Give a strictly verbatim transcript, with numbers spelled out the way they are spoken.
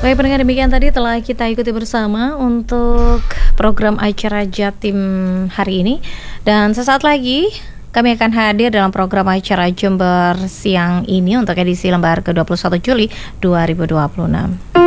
Baik pendengar, demikian tadi telah kita ikuti bersama untuk program acara Jatim hari ini. Dan sesaat lagi kami akan hadir dalam program acara Jember siang ini untuk edisi lembar ke dua puluh satu Juli dua ribu dua puluh enam.